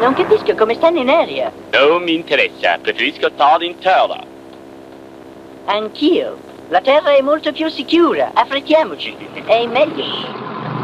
Non capisco come stanno in aria. Non mi interessa, preferisco stare in terra. Anch'io. La terra è molto più sicura. Affrettiamoci. È meglio.